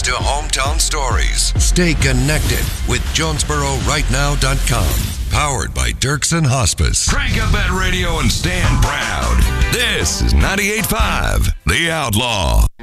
to hometown stories. Stay connected with JonesboroRightNow.com. Powered by Dirksen Hospice. Crank up that radio and stand proud. This is 98.5, The Outlaw.